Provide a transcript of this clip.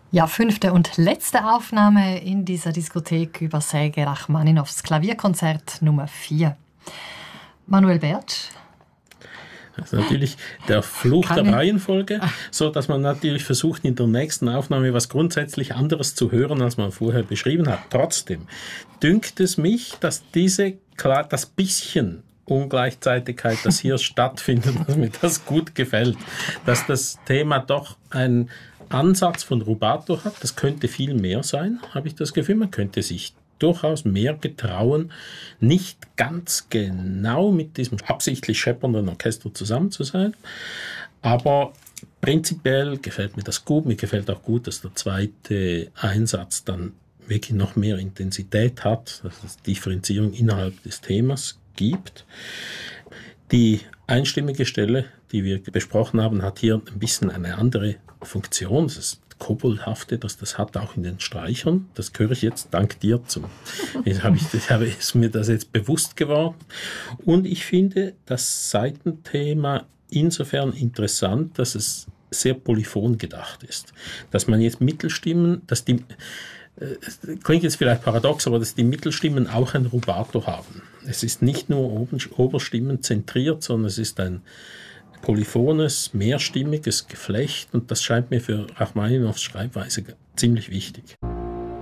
Ja, 5. und letzte Aufnahme in dieser Diskothek über Sergei Rachmaninows Klavierkonzert Nummer 4. Manuel Bertsch. Das ist natürlich der Fluch der Reihenfolge, so dass man natürlich versucht, in der nächsten Aufnahme was grundsätzlich anderes zu hören, als man vorher beschrieben hat. Trotzdem dünkt es mich, dass das bisschen Ungleichzeitigkeit, das hier stattfindet, dass mir das gut gefällt, dass das Thema doch ein Ansatz von Rubato hat. Das könnte viel mehr sein, habe ich das Gefühl. Man könnte sich durchaus mehr getrauen, nicht ganz genau mit diesem absichtlich scheppernden Orchester zusammen zu sein. Aber prinzipiell gefällt mir das gut. Mir gefällt auch gut, dass der zweite Einsatz dann wirklich noch mehr Intensität hat, dass es Differenzierung innerhalb des Themas gibt. Die einstimmige Stelle, die wir besprochen haben, hat hier ein bisschen eine andere Funktion. Das ist Koboldhafte, das hat auch in den Streichern. Das höre ich jetzt dank dir ist mir das jetzt bewusst geworden. Und ich finde das Saitenthema insofern interessant, dass es sehr polyphon gedacht ist. Dass man jetzt Mittelstimmen, klingt jetzt vielleicht paradox, aber dass die Mittelstimmen auch ein Rubato haben. Es ist nicht nur Oberstimmen zentriert, sondern es ist ein polyphones, mehrstimmiges Geflecht und das scheint mir für Rachmaninows Schreibweise ziemlich wichtig.